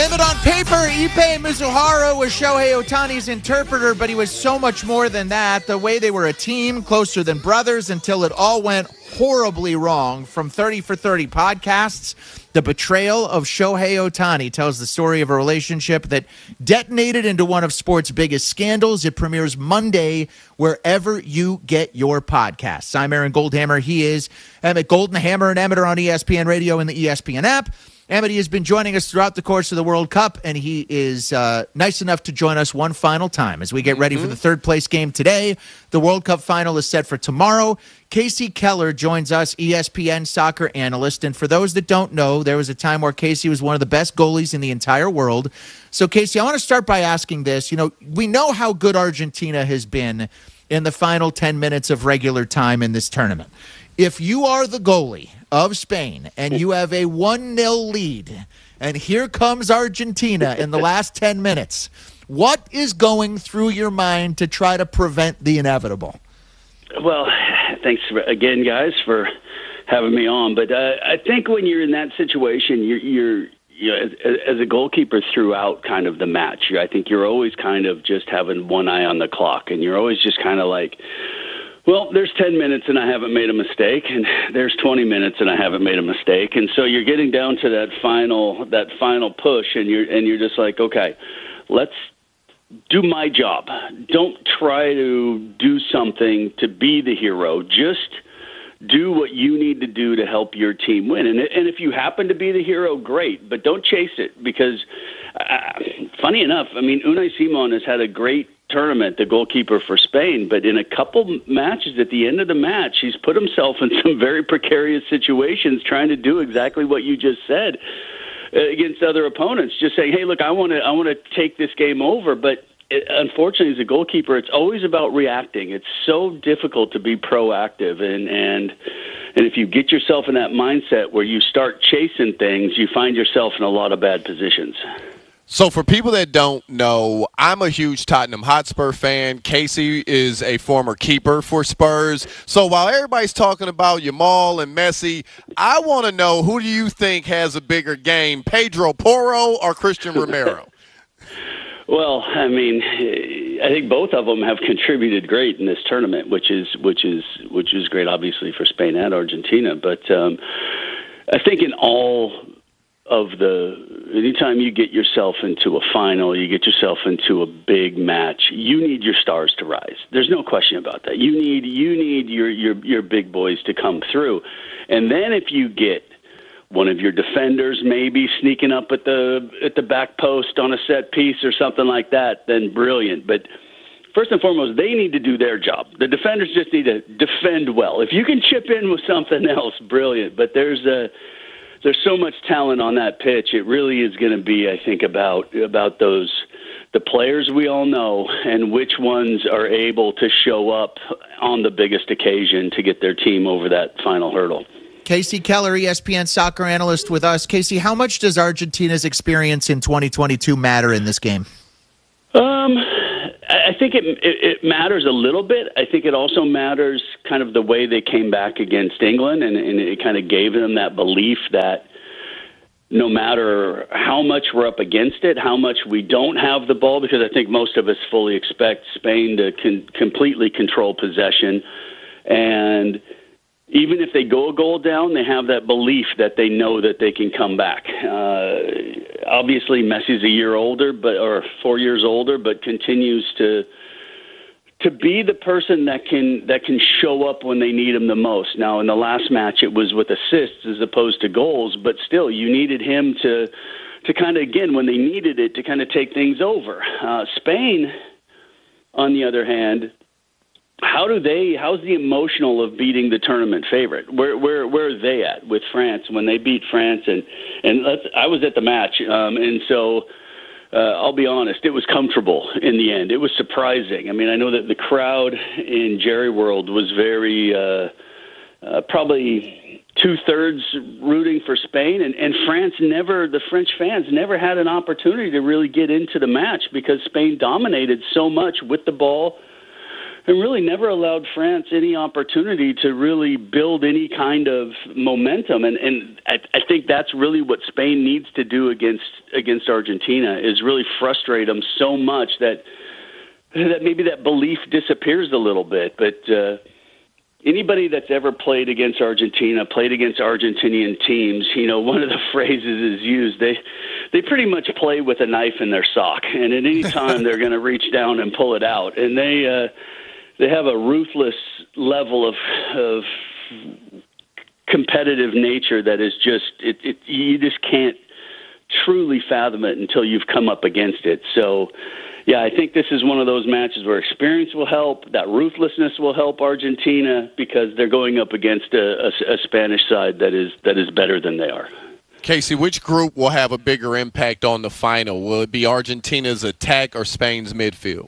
But on paper, Ippei Mizuhara was Shohei Ohtani's interpreter, but he was so much more than that. The way they were a team, closer than brothers, until it all went horribly wrong. From 30 for 30 podcasts, the betrayal of Shohei Ohtani tells the story of a relationship that detonated into one of sports' biggest scandals. It premieres Monday wherever you get your podcasts. I'm Aaron Goldhammer. He is Emmett Goldenhammer, and Emmett are on ESPN Radio and the ESPN app. Amity has been joining us throughout the course of the World Cup, and he is nice enough to join us one final time as we get ready for the third-place game today. The World Cup final is set for tomorrow. Casey Keller joins us, ESPN soccer analyst. And for those that don't know, there was a time where Casey was one of the best goalies in the entire world. So, Casey, I want to start by asking this. You know, we know how good Argentina has been in the final 10 minutes of regular time in this tournament. If you are the goalie of Spain and you have a 1-0 lead, and here comes Argentina in the last 10 minutes, what is going through your mind to try to prevent the inevitable? Well, thanks again, guys, for having me on. But I think when you're in that situation, you're as a goalkeeper throughout kind of the match, I think you're always kind of just having one eye on the clock, and you're always just kind of like, well, there's 10 minutes and I haven't made a mistake, and there's 20 minutes and I haven't made a mistake, and so you're getting down to that final push, and you're just like, okay, let's do my job. Don't try to do something to be the hero. Just do what you need to do to help your team win. And if you happen to be the hero, great, but don't chase it, because funny enough, I mean, Unai Simon has had a great tournament, the goalkeeper for Spain, but in a couple matches at the end of the match, he's put himself in some very precarious situations trying to do exactly what you just said against other opponents, just saying, hey, look, I want to take this game over. But unfortunately, as a goalkeeper, it's always about reacting. It's so difficult to be proactive, and if you get yourself in that mindset where you start chasing things, you find yourself in a lot of bad positions. So for people that don't know, I'm a huge Tottenham Hotspur fan. Casey is a former keeper for Spurs. So while everybody's talking about Yamal and Messi, I want to know, who do you think has a bigger game, Pedro Porro or Christian Romero? Well, I mean, I think both of them have contributed great in this tournament, which is great, obviously, for Spain and Argentina. But I think in all of anytime you get yourself into a final, you get yourself into a big match, you need your stars to rise. There's no question about that. You need your big boys to come through. And then if you get one of your defenders maybe sneaking up at the back post on a set piece or something like that, then brilliant. But first and foremost, they need to do their job. The defenders just need to defend well. If you can chip in with something else, brilliant. But there's so much talent on that pitch. It really is going to be, I think, about the players we all know and which ones are able to show up on the biggest occasion to get their team over that final hurdle. Casey Keller, ESPN soccer analyst with us. Casey, how much does Argentina's experience in 2022 matter in this game? I think it matters a little bit. I think it also matters kind of the way they came back against England, and it kind of gave them that belief that no matter how much we're up against it, how much we don't have the ball, because I think most of us fully expect Spain to completely control possession, and even if they go a goal down, they have that belief that they know that they can come back. Obviously, Messi's a year older, or 4 years older, but continues to be the person that can show up when they need him the most. Now, in the last match, it was with assists as opposed to goals, but still, you needed him to kind of, again, when they needed it, to kind of take things over. Spain, on the other hand, how's the emotional of beating the tournament favorite? Where are they at with France when they beat France? And I was at the match, and so I'll be honest, it was comfortable in the end. It was surprising. I mean, I know that the crowd in Jerry World was very probably 2/3 rooting for Spain, and the French fans never had an opportunity to really get into the match because Spain dominated so much with the ball. really never allowed France any opportunity to really build any kind of momentum. And I think that's really what Spain needs to do against Argentina, is really frustrate them so much that maybe that belief disappears a little bit. But anybody that's ever played against Argentina, played against Argentinian teams, one of the phrases is used. They pretty much play with a knife in their sock, and at any time they're going to reach down and pull it out. And they have a ruthless level of competitive nature that is just you just can't truly fathom it until you've come up against it. So, yeah, I think this is one of those matches where experience will help, that ruthlessness will help Argentina, because they're going up against a Spanish side that is better than they are. Casey, which group will have a bigger impact on the final? Will it be Argentina's attack or Spain's midfield?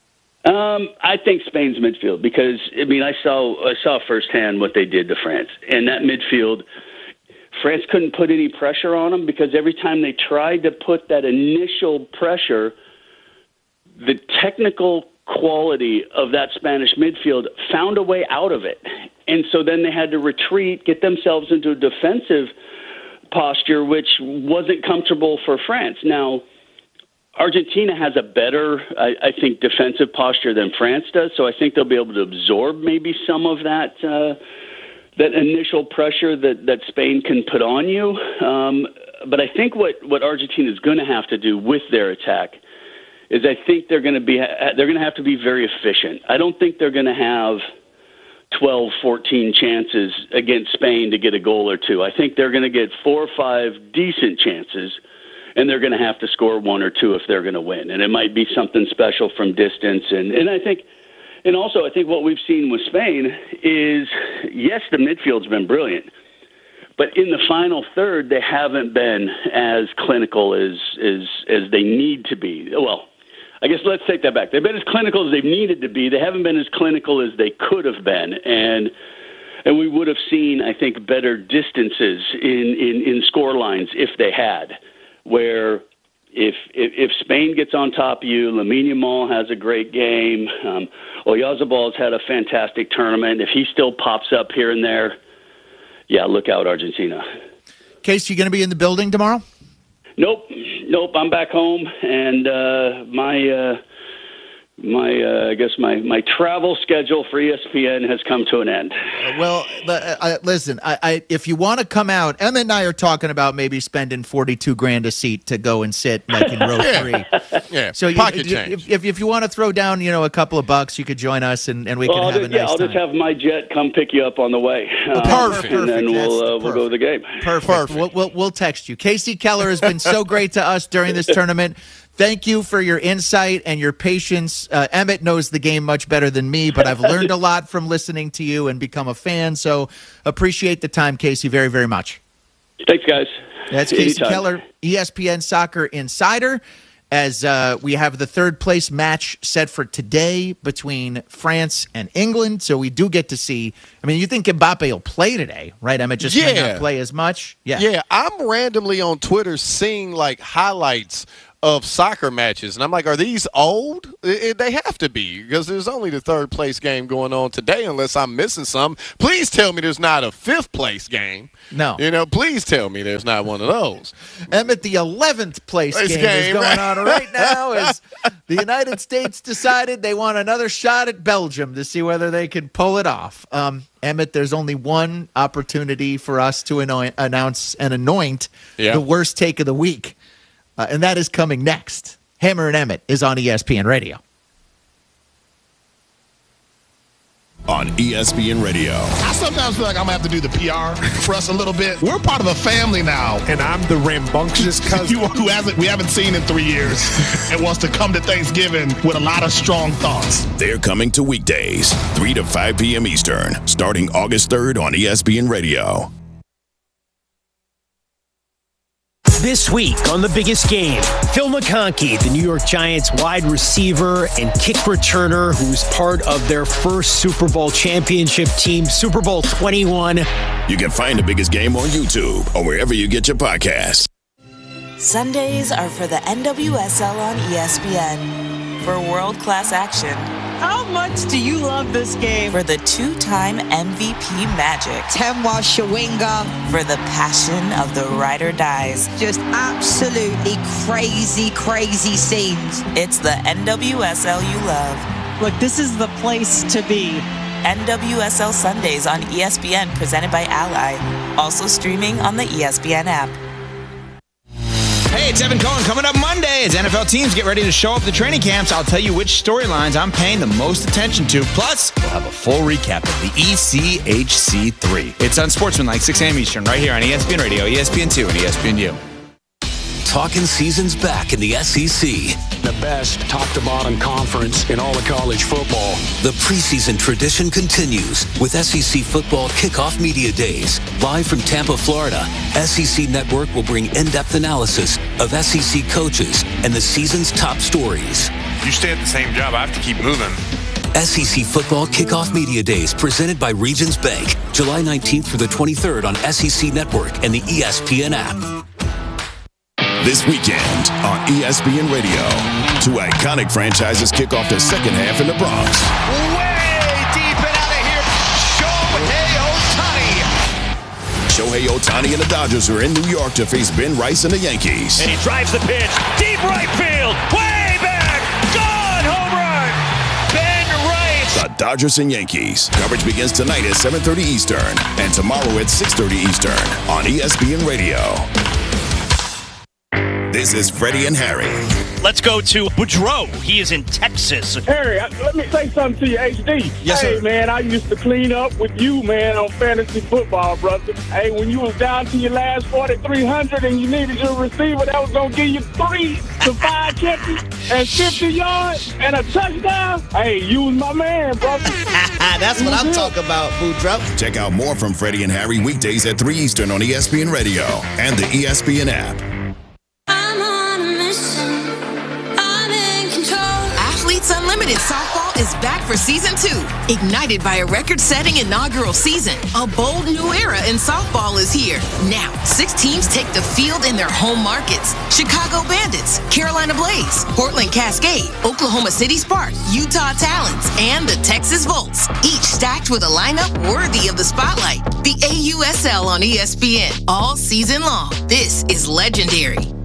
I think Spain's midfield, because I saw firsthand what they did to France, and that midfield, France couldn't put any pressure on them, because every time they tried to put that initial pressure, the technical quality of that Spanish midfield found a way out of it, and so then they had to retreat, get themselves into a defensive posture, which wasn't comfortable for France. Now, Argentina has a better, I think, defensive posture than France does, so I think they'll be able to absorb maybe some of that initial pressure that Spain can put on you. But I think what Argentina is going to have to do with their attack is I think they're going to have to be very efficient. I don't think they're going to have 12, 14 chances against Spain to get a goal or two. I think they're going to get 4 or 5 decent chances, and they're going to have to score 1 or 2 if they're going to win. And it might be something special from distance. And I think what we've seen with Spain is, yes, the midfield's been brilliant, but in the final third, they haven't been as clinical as they need to be. Well, I guess let's take that back. They've been as clinical as they've needed to be. They haven't been as clinical as they could have been. And we would have seen, I think, better distances in score lines if they had, where if Spain gets on top of you, Lamine Yamal has a great game, Oyarzábal's had a fantastic tournament. If he still pops up here and there, yeah, look out, Argentina. Case, you going to be in the building tomorrow? Nope. I'm back home, and my travel schedule for ESPN has come to an end. Listen, if you want to come out, Emma and I are talking about maybe spending $42,000 a seat to go and sit like in row 3. Yeah, so pocket change. If you want to throw down, a couple of bucks, you could join us and we can have a nice time. I'll just have my jet come pick you up on the way. Perfect. And then we'll go to the game. Perfect. We'll text you. Casey Keller has been so great to us during this tournament. Thank you for your insight and your patience. Emmett knows the game much better than me, but I've learned a lot from listening to you and become a fan. So appreciate the time, Casey, very, very much. Thanks, guys. That's Casey Keller, ESPN Soccer Insider, as we have the third place match set for today between France and England. So we do get to see. You think Mbappe will play today, right? Emmett just might not play as much. Yeah. I'm randomly on Twitter seeing highlights of soccer matches, and I'm like, are these old? They have to be, because there's only the third place game going on today, unless I'm missing some. Please tell me there's not a fifth place game. No. Please tell me there's not one of those. Emmett, the 11th place game is going on right now as the United States decided they want another shot at Belgium to see whether they can pull it off. Emmett, there's only one opportunity for us to announce and anoint the worst take of the week. And that is coming next. Hammer and Emmett is on ESPN Radio. On ESPN Radio. I sometimes feel like I'm going to have to do the PR for us a little bit. We're part of a family now. And I'm the rambunctious cousin we haven't seen in 3 years and wants to come to Thanksgiving with a lot of strong thoughts. They're coming to weekdays, 3 to 5 p.m. Eastern, starting August 3rd on ESPN Radio. This week on The Biggest Game, Phil McConkey, the New York Giants wide receiver and kick returner who's part of their first Super Bowl championship team, Super Bowl 21. You can find The Biggest Game on YouTube or wherever you get your podcasts. Sundays are for the NWSL on ESPN. For world-class action, How much do you love this game? For the two-time MVP Magic. Temwa Shawinga. For the passion of the ride or dies. Just absolutely crazy, crazy scenes. It's the NWSL you love. Look, this is the place to be. NWSL Sundays on ESPN, presented by Ally. Also streaming on the ESPN app. Hey, it's Evan Cohen. Coming up Monday as NFL teams get ready to show up at the training camps, I'll tell you which storylines I'm paying the most attention to. Plus, we'll have a full recap of the ECHC3. It's Unsportsmanlike, 6 a.m. Eastern, right here on ESPN Radio, ESPN2, and ESPNU. Talking season's back in the SEC. The best top-to-bottom conference in all of college football. The preseason tradition continues with SEC Football Kickoff Media Days. Live from Tampa, Florida, SEC Network will bring in-depth analysis of SEC coaches and the season's top stories. You stay at the same job, I have to keep moving. SEC Football Kickoff Media Days presented by Regions Bank. July 19th through the 23rd on SEC Network and the ESPN app. This weekend on ESPN Radio, two iconic franchises kick off the second half in the Bronx. Way deep and out of here, Shohei Shohei Ohtani. Ohtani and the Dodgers are in New York to face Ben Rice and the Yankees. And he drives the pitch, deep right field, way back, gone, home run, Ben Rice. The Dodgers and Yankees. Coverage begins tonight at 7:30 Eastern and tomorrow at 6:30 Eastern on ESPN Radio. This is Freddie and Harry. Let's go to Boudreaux. He is in Texas. Harry, let me say something to you, HD. Yes, sir. Hey, man, I used to clean up with you, man, on fantasy football, brother. Hey, when you was down to your last 4,300 and you needed your receiver that was going to give you 3 to 5 catches and 50 yards and a touchdown, hey, you was my man, brother. That's what I'm talking about, Boudreaux. Check out more from Freddie and Harry weekdays at 3 Eastern on ESPN Radio and the ESPN app. Unlimited Softball is back for Season 2. Ignited by a record-setting inaugural season, a bold new era in softball is here. Now, 6 teams take the field in their home markets. Chicago Bandits, Carolina Blaze, Portland Cascade, Oklahoma City Spark, Utah Talons, and the Texas Volts. Each stacked with a lineup worthy of the spotlight. The AUSL on ESPN all season long. This is legendary.